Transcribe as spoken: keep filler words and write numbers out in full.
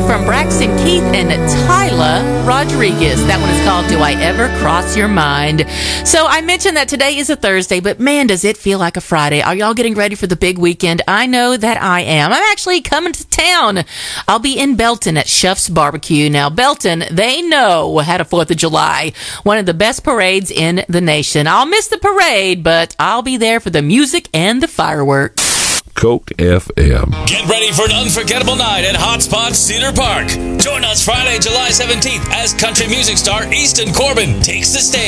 from Braxton Keith and Tyla Rodriguez. That one is called Do I Ever Cross Your Mind? So I mentioned that today is a Thursday, but man, does it feel like a Friday. Are y'all getting ready for the big weekend? I know that I am. I'm actually coming to town. I'll be in Belton at Shuff's Barbecue. Now, Belton, they know how to fourth of July. One of the best parades in the nation. I'll miss the parade, but I'll be there for the music and the fireworks. Coke F M. Get ready for an unforgettable night at Hotspot Cedar Park. Join us Friday, July seventeenth as country music star Easton Corbin takes the stage.